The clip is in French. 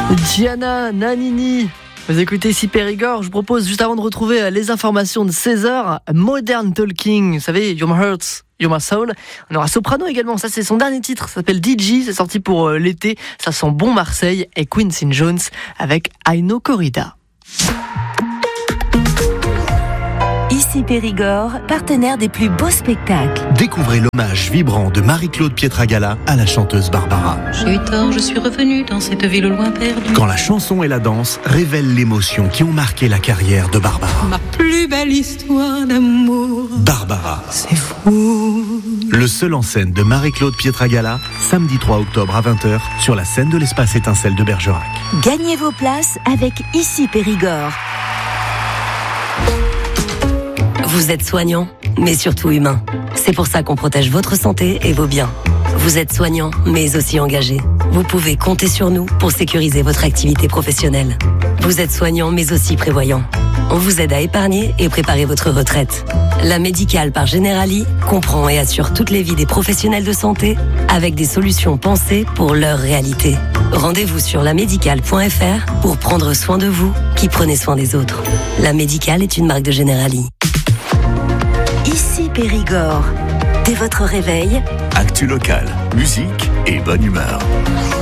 Gianna Nannini. Vous écoutez ici Périgord. Je vous propose, juste avant de retrouver les informations de 16h, Modern Talking. Vous savez, You're My Heart, You're My Soul. On aura Soprano également. Ça, c'est son dernier titre. Ça s'appelle DJ. C'est sorti pour l'été. Ça sent bon Marseille. Et Quincy Jones avec Aino Corrida. Ici Périgord, partenaire des plus beaux spectacles. Découvrez l'hommage vibrant de Marie-Claude Pietragala à la chanteuse Barbara. J'ai eu tort, je suis revenue dans cette ville au loin perdue. Quand la chanson et la danse révèlent l'émotion qui ont marqué la carrière de Barbara. Ma plus belle histoire d'amour. Barbara. C'est fou. Le seul en scène de Marie-Claude Pietragala, samedi 3 octobre à 20h, sur la scène de l'Espace Étincelle de Bergerac. Gagnez vos places avec Ici Périgord. Vous êtes soignant, mais surtout humain. C'est pour ça qu'on protège votre santé et vos biens. Vous êtes soignant, mais aussi engagé. Vous pouvez compter sur nous pour sécuriser votre activité professionnelle. Vous êtes soignant, mais aussi prévoyant. On vous aide à épargner et préparer votre retraite. La Médicale par Generali comprend et assure toutes les vies des professionnels de santé avec des solutions pensées pour leur réalité. Rendez-vous sur lamédicale.fr pour prendre soin de vous qui prenez soin des autres. La Médicale est une marque de Generali. Ici Périgord. Dès votre réveil, Actu local, musique et bonne humeur.